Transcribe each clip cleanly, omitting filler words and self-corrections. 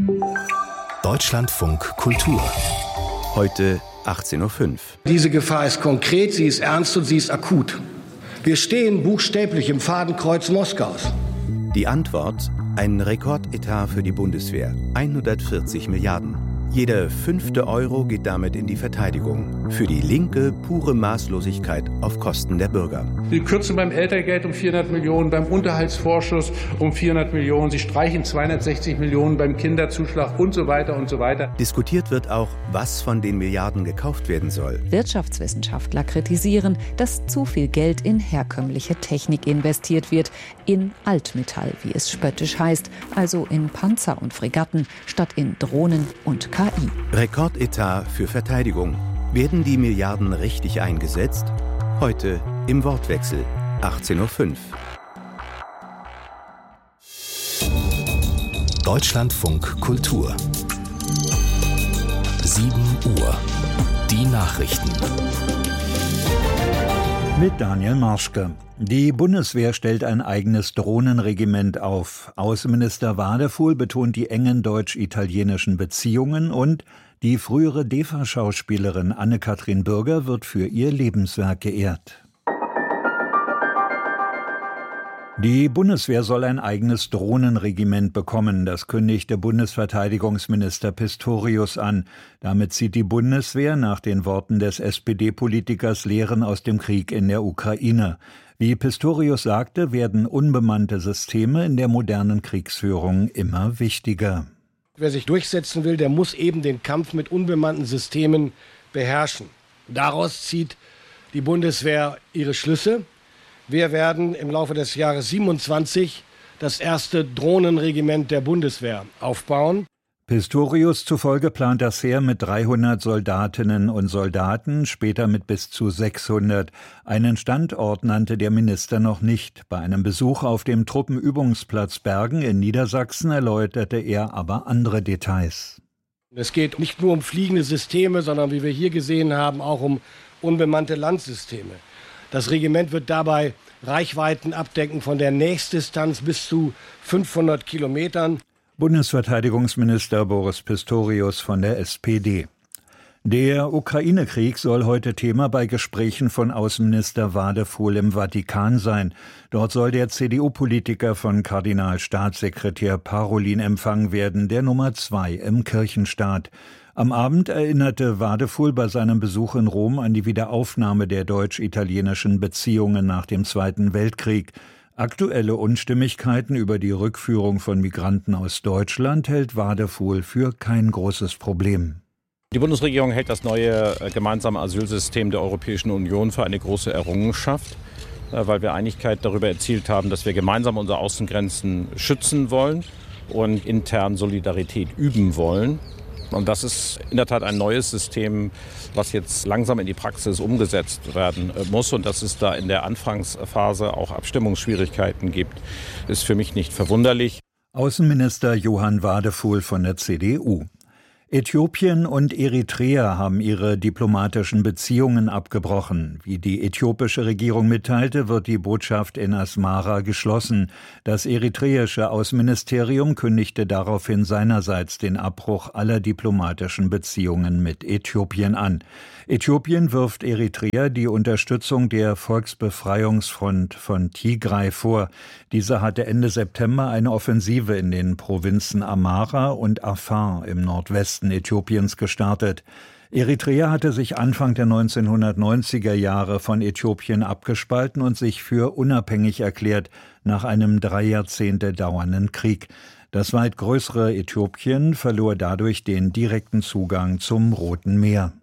Deutschlandfunk Kultur. Heute 18:05 Uhr. Diese Gefahr ist konkret, sie ist ernst und sie ist akut. Wir stehen buchstäblich im Fadenkreuz Moskaus. Die Antwort: ein Rekordetat für die Bundeswehr. 140 Milliarden. Jeder 5. Euro geht damit in die Verteidigung. Für die Linke pure Maßlosigkeit auf Kosten der Bürger. Sie kürzen beim Elterngeld um 400 Millionen, beim Unterhaltsvorschuss um 400 Millionen. Sie streichen 260 Millionen beim Kinderzuschlag und so weiter und so weiter. Diskutiert wird auch, was von den Milliarden gekauft werden soll. Wirtschaftswissenschaftler kritisieren, dass zu viel Geld in herkömmliche Technik investiert wird. In Altmetall, wie es spöttisch heißt. Also in Panzer und Fregatten statt in Drohnen und KI. Rekordetat für Verteidigung. Werden die Milliarden richtig eingesetzt? Heute im Wortwechsel, 18:05 Uhr. Deutschlandfunk Kultur. 7 Uhr. Die Nachrichten. Mit Daniel Marschke. Die Bundeswehr stellt ein eigenes Drohnenregiment auf. Außenminister Wadefuhl betont die engen deutsch-italienischen Beziehungen und die frühere DEFA-Schauspielerin Anne-Kathrin Bürger wird für ihr Lebenswerk geehrt. Die Bundeswehr soll ein eigenes Drohnenregiment bekommen, das kündigte Bundesverteidigungsminister Pistorius an. Damit zieht die Bundeswehr nach den Worten des SPD-Politikers Lehren aus dem Krieg in der Ukraine. Wie Pistorius sagte, werden unbemannte Systeme in der modernen Kriegsführung immer wichtiger. Wer sich durchsetzen will, der muss eben den Kampf mit unbemannten Systemen beherrschen. Daraus zieht die Bundeswehr ihre Schlüsse. Wir werden im Laufe des Jahres 27 das erste Drohnenregiment der Bundeswehr aufbauen. Pistorius zufolge plant das Heer mit 300 Soldatinnen und Soldaten, später mit bis zu 600. Einen Standort nannte der Minister noch nicht. Bei einem Besuch auf dem Truppenübungsplatz Bergen in Niedersachsen erläuterte er aber andere Details. Es geht nicht nur um fliegende Systeme, sondern wie wir hier gesehen haben, auch um unbemannte Landsysteme. Das Regiment wird dabei Reichweiten abdecken von der Nächstdistanz bis zu 500 Kilometern. Bundesverteidigungsminister Boris Pistorius von der SPD. Der Ukraine-Krieg soll heute Thema bei Gesprächen von Außenminister Wadefuhl im Vatikan sein. Dort soll der CDU-Politiker von Kardinalstaatssekretär Parolin empfangen werden, der Nummer 2 im Kirchenstaat. Am Abend erinnerte Wadefuhl bei seinem Besuch in Rom an die Wiederaufnahme der deutsch-italienischen Beziehungen nach dem Zweiten Weltkrieg. Aktuelle Unstimmigkeiten über die Rückführung von Migranten aus Deutschland hält Wadefuhl für kein großes Problem. Die Bundesregierung hält das neue gemeinsame Asylsystem der Europäischen Union für eine große Errungenschaft, weil wir Einigkeit darüber erzielt haben, dass wir gemeinsam unsere Außengrenzen schützen wollen und intern Solidarität üben wollen. Und das ist in der Tat ein neues System, was jetzt langsam in die Praxis umgesetzt werden muss. Und dass es da in der Anfangsphase auch Abstimmungsschwierigkeiten gibt, ist für mich nicht verwunderlich. Außenminister Johann Wadefuhl von der CDU. Äthiopien und Eritrea haben ihre diplomatischen Beziehungen abgebrochen. Wie die äthiopische Regierung mitteilte, wird die Botschaft in Asmara geschlossen. Das eritreische Außenministerium kündigte daraufhin seinerseits den Abbruch aller diplomatischen Beziehungen mit Äthiopien an. Äthiopien wirft Eritrea die Unterstützung der Volksbefreiungsfront von Tigray vor. Diese hatte Ende September eine Offensive in den Provinzen Amhara und Afar im Nordwesten Äthiopiens gestartet. Eritrea hatte sich Anfang der 1990er Jahre von Äthiopien abgespalten und sich für unabhängig erklärt nach einem 3 Jahrzehnte dauernden Krieg. Das weit größere Äthiopien verlor dadurch den direkten Zugang zum Roten Meer.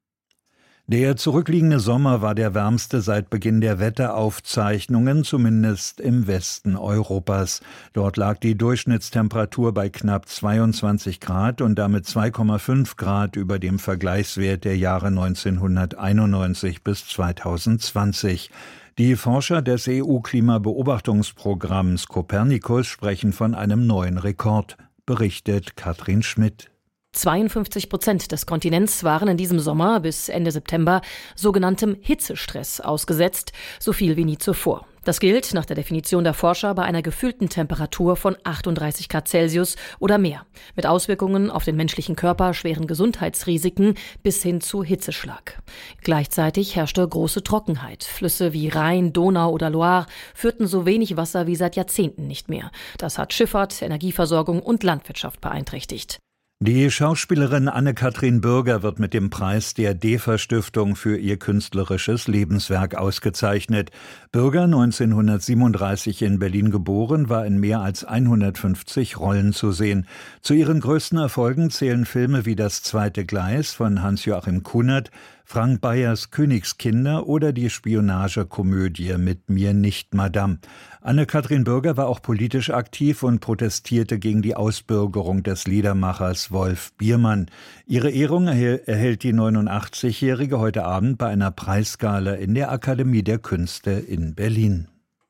Der zurückliegende Sommer war der wärmste seit Beginn der Wetteraufzeichnungen, zumindest im Westen Europas. Dort lag die Durchschnittstemperatur bei knapp 22 Grad und damit 2,5 Grad über dem Vergleichswert der Jahre 1991 bis 2020. Die Forscher des EU-Klimabeobachtungsprogramms Copernicus sprechen von einem neuen Rekord, berichtet Katrin Schmidt. 52% des Kontinents waren in diesem Sommer bis Ende September sogenanntem Hitzestress ausgesetzt, so viel wie nie zuvor. Das gilt nach der Definition der Forscher bei einer gefühlten Temperatur von 38 Grad Celsius oder mehr, mit Auswirkungen auf den menschlichen Körper, schweren Gesundheitsrisiken bis hin zu Hitzeschlag. Gleichzeitig herrschte große Trockenheit. Flüsse wie Rhein, Donau oder Loire führten so wenig Wasser wie seit Jahrzehnten nicht mehr. Das hat Schifffahrt, Energieversorgung und Landwirtschaft beeinträchtigt. Die Schauspielerin Anne-Kathrin Bürger wird mit dem Preis der DEFA-Stiftung für ihr künstlerisches Lebenswerk ausgezeichnet. Bürger, 1937 in Berlin geboren, war in mehr als 150 Rollen zu sehen. Zu ihren größten Erfolgen zählen Filme wie Das zweite Gleis von Hans-Joachim Kunert, Frank Bayers Königskinder oder die Spionagekomödie Mit mir nicht, Madame. Anne-Kathrin Bürger war auch politisch aktiv und protestierte gegen die Ausbürgerung des Liedermachers Wolf Biermann. Ihre Ehrung erhält die 89-Jährige heute Abend bei einer Preisgala in der Akademie der Künste in Berlin.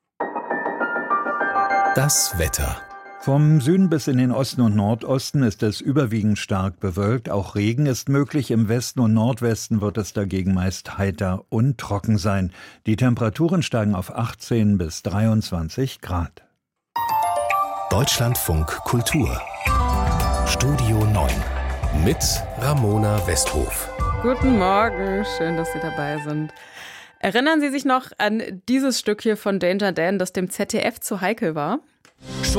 Das Wetter. Vom Süden bis in den Osten und Nordosten ist es überwiegend stark bewölkt. Auch Regen ist möglich. Im Westen und Nordwesten wird es dagegen meist heiter und trocken sein. Die Temperaturen steigen auf 18 bis 23 Grad. Deutschlandfunk Kultur. Studio 9 mit Ramona Westhof. Guten Morgen, schön, dass Sie dabei sind. Erinnern Sie sich noch an dieses Stück hier von Danger Dan, das dem ZDF zu heikel war?